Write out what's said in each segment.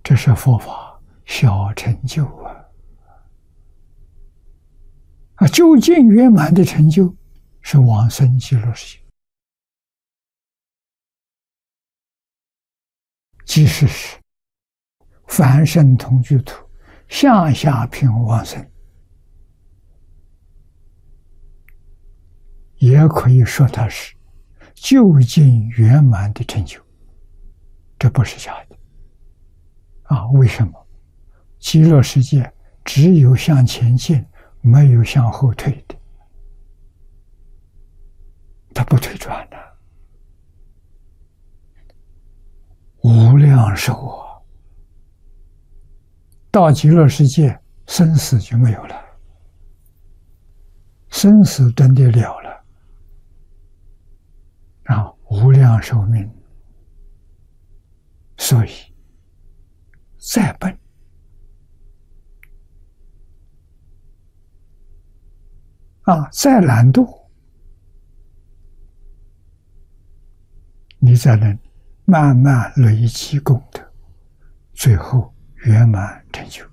这是佛法小成就究竟圆满的成就是往生极乐世界。即使是凡圣同居土向下品往生，也可以说它是究竟圆满的成就，这不是假的为什么？极乐世界只有向前进，没有向后退的，它不退转的。无量寿到极乐世界，生死就没有了，生死真的了了无量寿命。所以再笨再懒惰，你才能慢慢累积功德，最后圆满成就。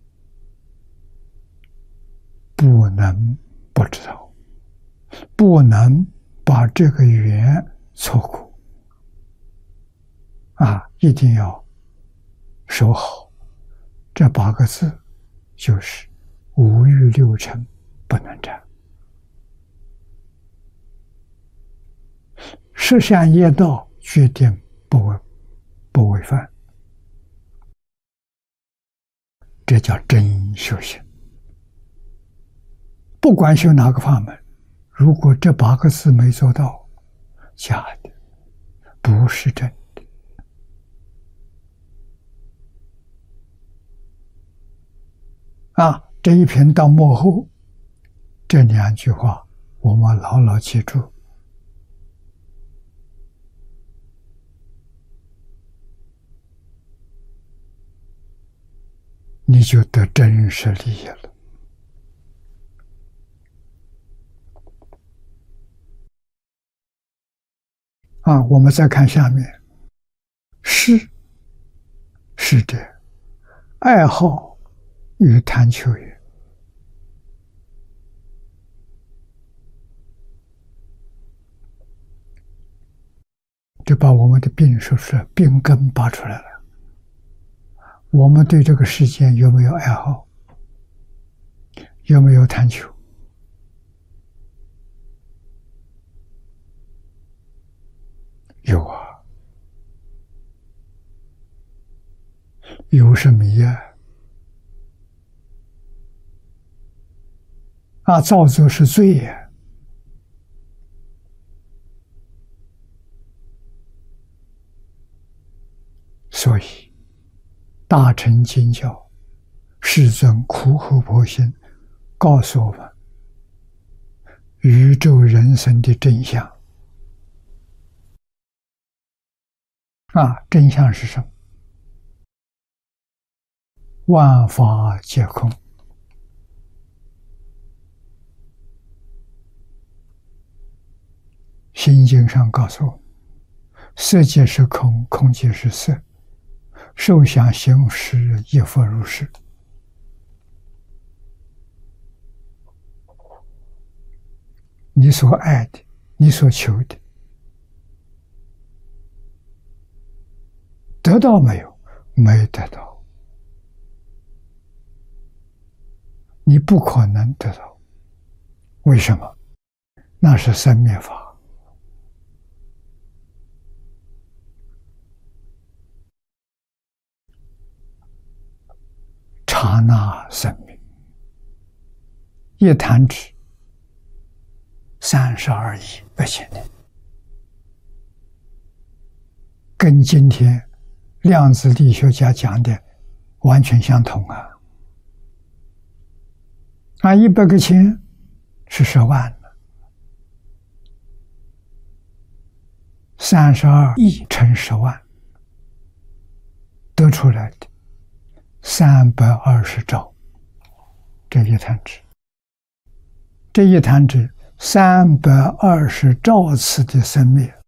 不能不知道，不能把这个缘错过一定要守好这8个字，就是五欲六尘不能沾，十善业道决定不违犯，这叫真修行。不管修哪个法门，如果这8个字没做到，假的，不是真的。这一篇到末后这2句话，我们牢牢记住，你就得真实利益了。我们再看下面，是者，爱好与贪求也。这把我们的病说出来，病根拔出来了。我们对这个世界有没有爱好？有没有贪求？有有是迷造作是罪呀。所以大乘经教世尊苦口婆心告诉我们宇宙人生的真相真相是什么？万法皆空，心经上告诉我们，色即是空，空即是色，受想行识亦复如是。你所爱的，你所求的，得到没有？没得到。你不可能得到，为什么？那是生灭法。刹那生命，一弹指32亿8千年，跟今天量子力学家讲的完全相同100个千是10万了，32亿乘10万得出来的320兆，这一弹指，这一弹指320兆次的生灭，